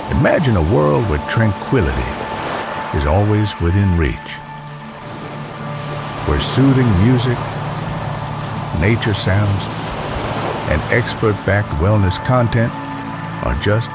Imagine a world where tranquility is always within reach, where soothing music, nature sounds, and expert-backed wellness content are just